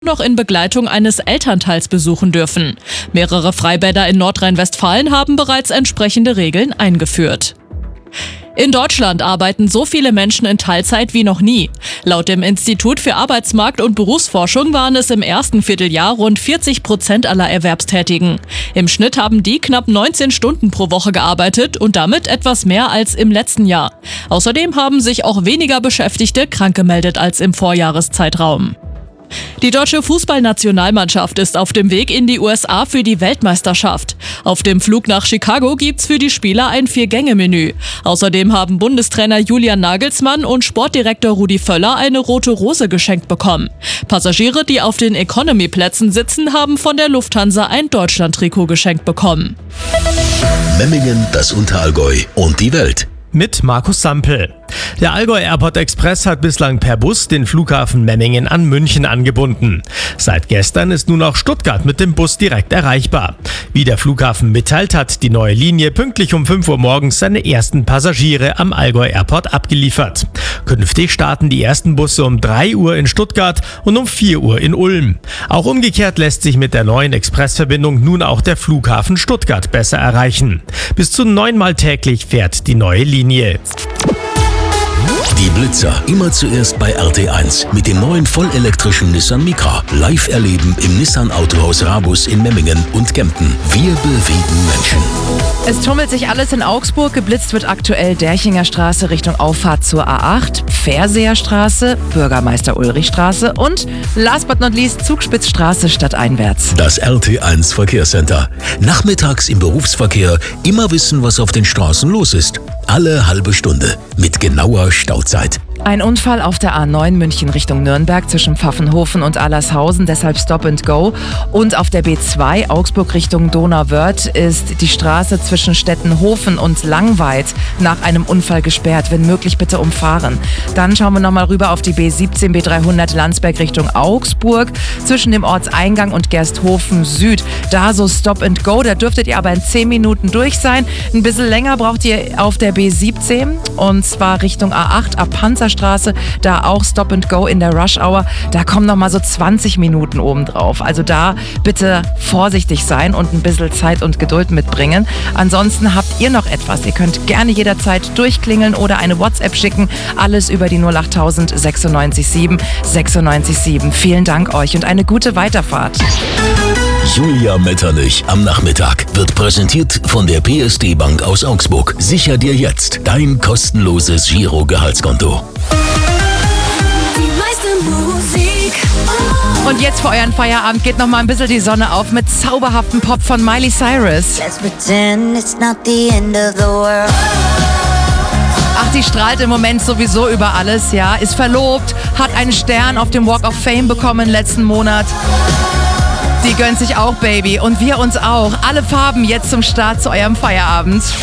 noch in Begleitung eines Elternteils besuchen dürfen. Mehrere Freibäder in Nordrhein-Westfalen haben bereits entsprechende Regeln eingeführt. In Deutschland arbeiten so viele Menschen in Teilzeit wie noch nie. Laut dem Institut für Arbeitsmarkt- und Berufsforschung waren es im ersten Vierteljahr rund 40% aller Erwerbstätigen. Im Schnitt haben die knapp 19 Stunden pro Woche gearbeitet und damit etwas mehr als im letzten Jahr. Außerdem haben sich auch weniger Beschäftigte krank gemeldet als im Vorjahreszeitraum. Die deutsche Fußballnationalmannschaft ist auf dem Weg in die USA für die Weltmeisterschaft. Auf dem Flug nach Chicago gibt's für die Spieler ein 4-Gänge-Menü. Außerdem haben Bundestrainer Julian Nagelsmann und Sportdirektor Rudi Völler eine rote Rose geschenkt bekommen. Passagiere, die auf den Economy-Plätzen sitzen, haben von der Lufthansa ein Deutschland-Trikot geschenkt bekommen. Memmingen, das Unterallgäu und die Welt. Mit Markus Sampel. Der Allgäu Airport Express hat bislang per Bus den Flughafen Memmingen an München angebunden. Seit gestern ist nun auch Stuttgart mit dem Bus direkt erreichbar. Wie der Flughafen mitteilt, hat die neue Linie pünktlich um 5 Uhr morgens seine ersten Passagiere am Allgäu Airport abgeliefert. Künftig starten die ersten Busse um 3 Uhr in Stuttgart und um 4 Uhr in Ulm. Auch umgekehrt lässt sich mit der neuen Expressverbindung nun auch der Flughafen Stuttgart besser erreichen. Bis zu 9-mal täglich fährt die neue Linie. Die Blitzer immer zuerst bei RT1 mit dem neuen vollelektrischen Nissan Micra. Live erleben im Nissan Autohaus Rabus in Memmingen und Kempten. Wir bewegen Menschen. Es tummelt sich alles in Augsburg. Geblitzt wird aktuell Derchinger Straße Richtung Auffahrt zur A8, Pferseer Straße, Bürgermeister Ulrich Straße und last but not least Zugspitzstraße stadteinwärts. Das RT1 Verkehrscenter. Nachmittags im Berufsverkehr immer wissen, was auf den Straßen los ist. Alle halbe Stunde mit genauer Stauzeit. Ein Unfall auf der A9 München Richtung Nürnberg zwischen Pfaffenhofen und Allershausen, deshalb Stop and Go. Und auf der B2 Augsburg Richtung Donauwörth ist die Straße zwischen Stettenhofen und Langweid nach einem Unfall gesperrt. Wenn möglich, bitte umfahren. Dann schauen wir nochmal rüber auf die B17 B300 Landsberg Richtung Augsburg zwischen dem Ortseingang und Gersthofen Süd. Da so Stop and Go, da dürftet ihr aber in 10 Minuten durch sein. Ein bisschen länger braucht ihr auf der B17 und zwar Richtung A8 ab Panzerstraße, da auch Stop and Go in der Rush Hour. Da kommen noch mal so 20 Minuten obendrauf. Also da bitte vorsichtig sein und ein bisschen Zeit und Geduld mitbringen. Ansonsten habt ihr noch etwas. Ihr könnt gerne jederzeit durchklingeln oder eine WhatsApp schicken. Alles über die 08000 96 7 96 7. Vielen Dank euch und eine gute Weiterfahrt. Julia Metternich am Nachmittag wird präsentiert von der PSD Bank aus Augsburg. Sicher dir jetzt dein kostenloses Giro-Gehaltskonto. Und jetzt für euren Feierabend geht noch mal ein bisschen die Sonne auf mit zauberhaftem Pop von Miley Cyrus. Let's pretend it's not the end of the world. Ach, die strahlt im Moment sowieso über alles, ja. Ist verlobt, hat einen Stern auf dem Walk of Fame bekommen letzten Monat. Die gönnt sich auch, Baby. Und wir uns auch. Alle Farben jetzt zum Start zu eurem Feierabend.